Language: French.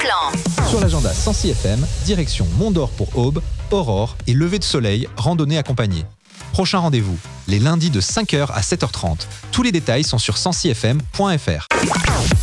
Clan. Sur l'agenda 106 FM, direction Mont d'Or pour Aube, Aurore et lever de soleil, randonnée accompagnée. Prochain rendez-vous, les lundis de 5h à 7h30. Tous les détails sont sur 106fm.fr.